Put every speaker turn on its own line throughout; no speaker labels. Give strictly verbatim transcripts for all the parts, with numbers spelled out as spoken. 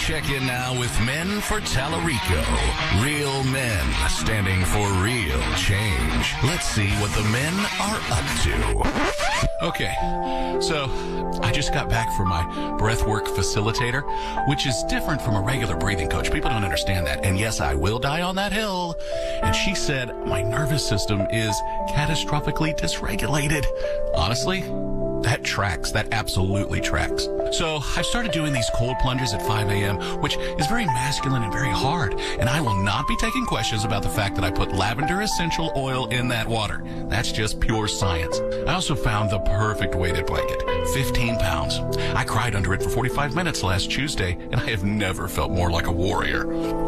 check in now with Men for Tallarico. Real men standing for real change. Let's see what the men are up to.
Okay, so I just got back from my breathwork facilitator, which is different from a regular breathing coach. People don't understand that. And yes, I will die on that hill. And she said my nervous system is catastrophically dysregulated. Honestly, that tracks. That absolutely tracks. So I started doing these cold plunges at five a.m., which is very masculine and very hard. And I will not be taking questions about the fact that I put lavender essential oil in that water. That's just pure science. I also found the perfect weighted blanket, fifteen pounds. I cried under it for forty-five minutes last Tuesday, and I have never felt more like a warrior.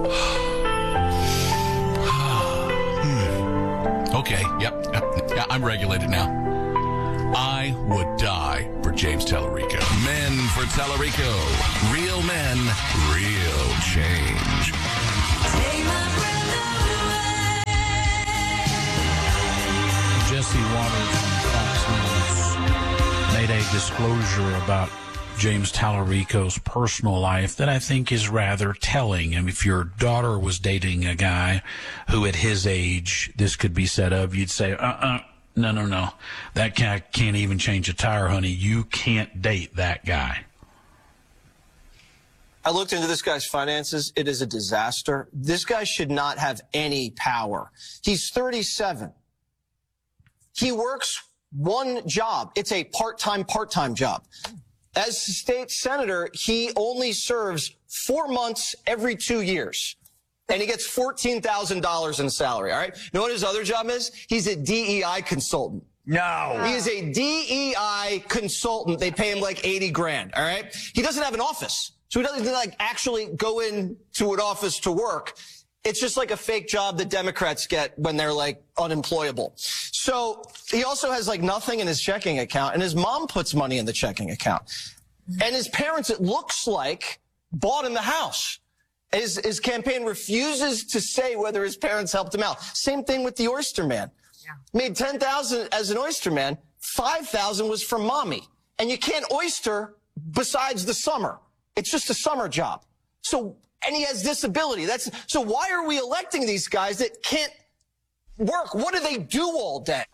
hmm. Okay, yep, yep, yeah, I'm regulated now. I would die for James Tallarico.
Men for Tallarico. Real men, real change.
Take my breath away.
Jesse Waters on Fox News made a disclosure about James Tallarico's personal life that I think is rather telling. And if your daughter was dating a guy who at his age this could be said of, you'd say, uh-uh. No, no, no. That guy can't even change a tire, honey. You can't date that guy.
I looked into this guy's finances. It is a disaster. This guy should not have any power. He's thirty-seven. He works one job. It's a part-time, part-time job. As state senator, he only serves four months every two years. And he gets fourteen thousand dollars in salary, all right? You know what his other job is? He's a D E I consultant.
No.
He is a D E I consultant. They pay him like eighty grand, all right? He doesn't have an office. So he doesn't like actually go into an office to work. It's just like a fake job that Democrats get when they're like unemployable. So he also has like nothing in his checking account, and his mom puts money in the checking account. And his parents, it looks like, bought him the house. His, his campaign refuses to say whether his parents helped him out. Same thing with the Oyster Man. Yeah. Made ten thousand dollars as an Oyster Man. five thousand dollars was from mommy. And you can't oyster besides the summer. It's just a summer job. So, and he has disability. That's, so why are we electing these guys that can't work? What do they do all day?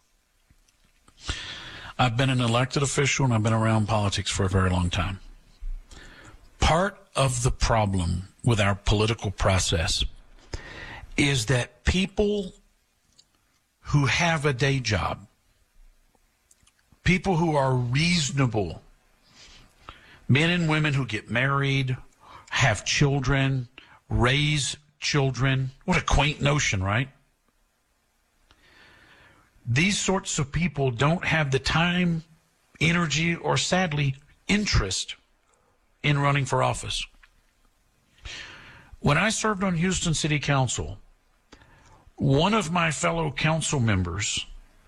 I've been an elected official and I've been around politics for a very long time. Part of the problem with our political process is that people who have a day job, people who are reasonable, men and women who get married, have children, raise children. What a quaint notion, right? These sorts of people don't have the time, energy, or sadly, interest in running for office. When I served on Houston City Council, one of my fellow council members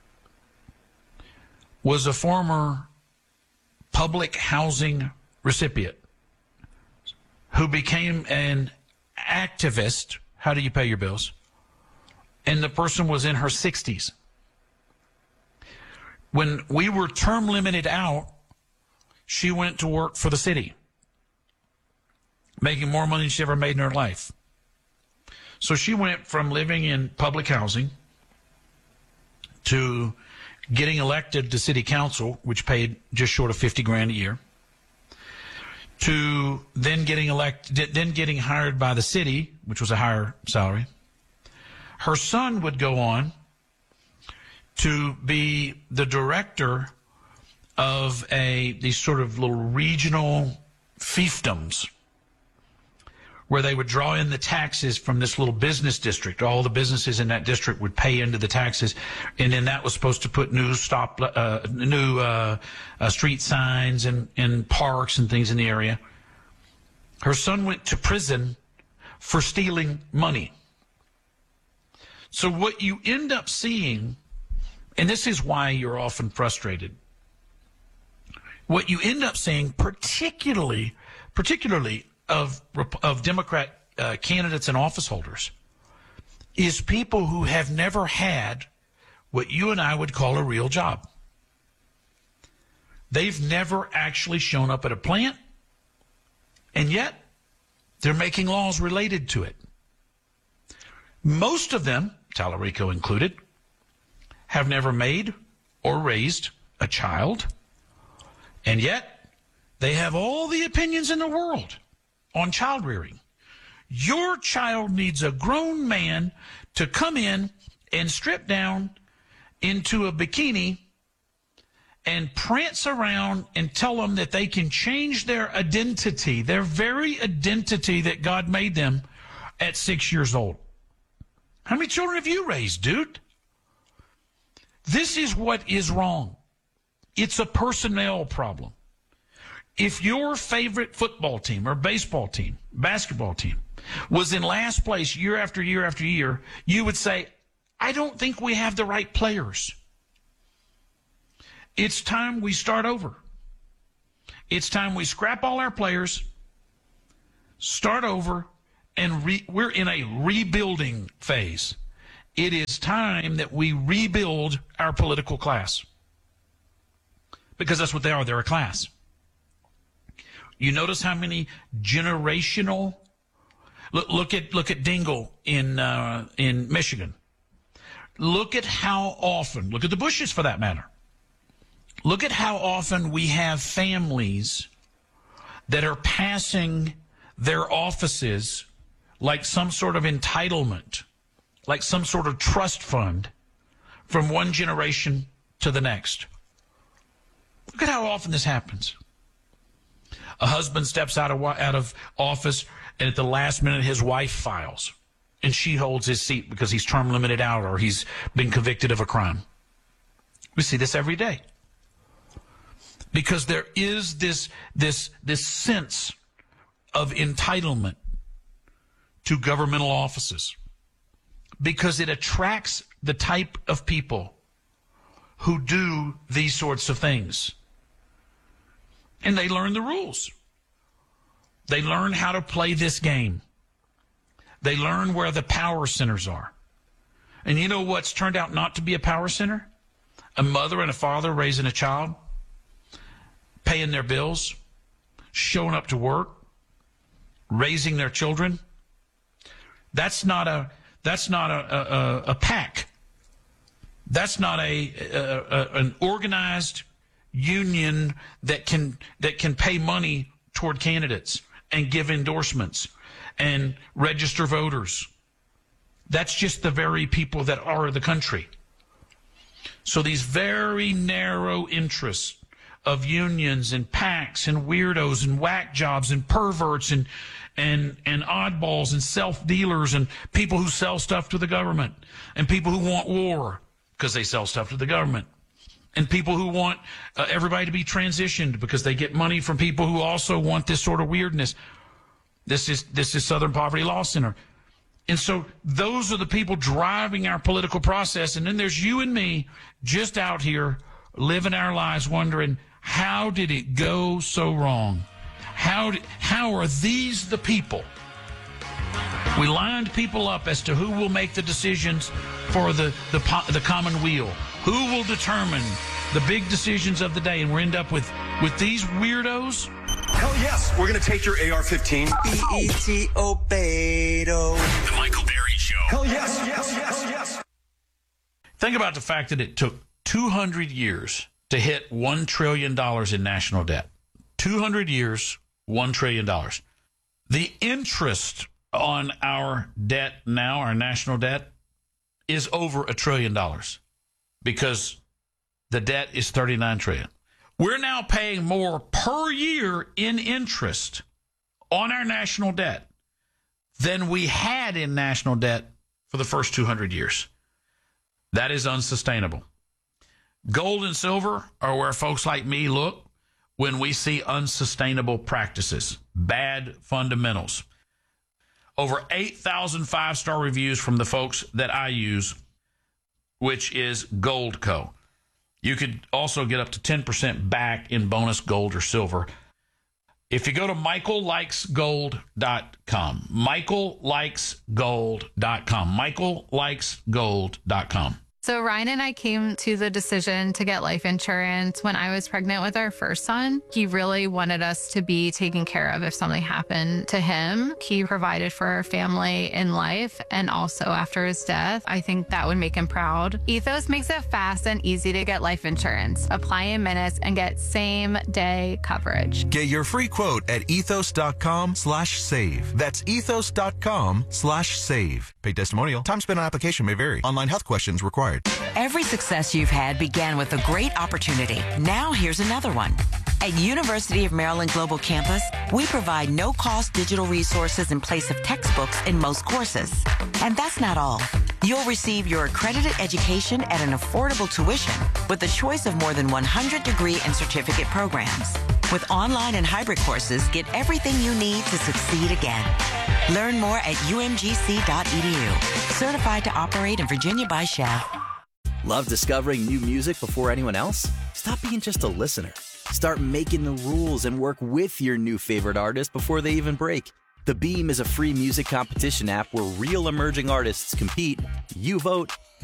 was a former public housing recipient who became an activist. How do you pay your bills? And the person was in her sixties. When we were term limited out, she went to work for the city, making more money than she ever made in her life. So she went from living in public housing to getting elected to city council, which paid just short of fifty grand a year, to then getting elected, then getting hired by the city, which was a higher salary. Her son would go on to be the director of a these sort of little regional fiefdoms where they would draw in the taxes from this little business district. All the businesses in that district would pay into the taxes, and then that was supposed to put new stop, uh, new uh, uh, street signs and, and parks and things in the area. Her son went to prison for stealing money. So what you end up seeing, and this is why you're often frustrated, what you end up seeing, particularly, particularly of of Democrat uh, candidates and office holders, is people who have never had what you and I would call a real job. They've never actually shown up at a plant, and yet They're making laws related to it. Most of them, Tallarico included, have never made or raised a child, and yet they have all the opinions in the world on child rearing. Your child needs a grown man to come in and strip down into a bikini and prance around and tell them that they can change their identity, their very identity that God made them at six years old. How many children have you raised, dude? This is what is wrong. It's a personnel problem. If your favorite football team or baseball team, basketball team, was in last place year after year after year, you would say, I don't think we have the right players. It's time we start over. It's time we scrap all our players, start over, and re- we're in a rebuilding phase. It is time that we rebuild our political class. Because that's what they are. They're a class. You notice how many generational... Look, look at look at Dingell in uh, in Michigan. Look at how often, look at the Bushes for that matter. Look at how often we have families that are passing their offices like some sort of entitlement, like some sort of trust fund from one generation to the next. Look at how often this happens. A husband steps out of out of office, and at the last minute, his wife files, and she holds his seat because he's term limited out or he's been convicted of a crime. We see this every day. Because there is this, this, this sense of entitlement to governmental offices. Because it attracts the type of people who do these sorts of things. And they learn the rules. They learn how to play this game. They learn where the power centers are. And you know what's turned out not to be a power center? A mother and a father raising a child, paying their bills, showing up to work, raising their children. That's not a that's not a a, a pack. That's not a, a, a an organized union that can that can pay money toward candidates and give endorsements and register voters. That's just the very people that are the country. So these very narrow interests of unions and PACs and weirdos and whack jobs and perverts and and and oddballs and self-dealers and people who sell stuff to the government and people who want war because they sell stuff to the government and people who want uh, everybody to be transitioned because they get money from people who also want this sort of weirdness. This is this is Southern Poverty Law Center. And so those are the people driving our political process. And then there's you and me just out here living our lives wondering, how did it go so wrong? How did, how are these the people? We lined people up as to who will make the decisions for the, the, the common weal. Who will determine the big decisions of the day? And we end up with, with these weirdos.
Hell yes, we're going to take your A R fifteen.
B E T O Beto.
The Michael Berry Show.
Hell yes, yes, yes, yes.
Think about the fact that it took two hundred years to hit one trillion dollars in national debt. two hundred years, one trillion dollars. The interest on our debt now, our national debt, is over a trillion dollars because the debt is thirty-nine trillion dollars. We're now paying more per year in interest on our national debt than we had in national debt for the first two hundred years. That is unsustainable. Gold and silver are where folks like me look when we see unsustainable practices, bad fundamentals. Over eight thousand five-star reviews from the folks that I use, which is Goldco. You could also get up to ten percent back in bonus gold or silver if you go to michael likes gold dot com. michael likes gold dot com. michael likes gold dot com.
So Ryan and I came to the decision to get life insurance when I was pregnant with our first son. He really wanted us to be taken care of if something happened to him. He provided for our family in life and also after his death. I think that would make him proud. Ethos makes it fast and easy to get life insurance. Apply in minutes and get same day coverage.
Get your free quote at ethos.com slash save. That's ethos.com slash save. Paid testimonial. Time spent on application may vary. Online health questions required.
Every success you've had began with a great opportunity. Now here's another one. At University of Maryland Global Campus, we provide no-cost digital resources in place of textbooks in most courses. And that's not all. You'll receive your accredited education at an affordable tuition with a choice of more than one hundred degree and certificate programs. With online and hybrid courses, get everything you need to succeed again. Learn more at u m g c dot e d u. Certified to operate in Virginia by S C H A.
Love discovering new music before anyone else? Stop being just a listener. Start making the rules and work with your new favorite artist before they even break. The Beam is a free music competition app where real emerging artists compete. You vote,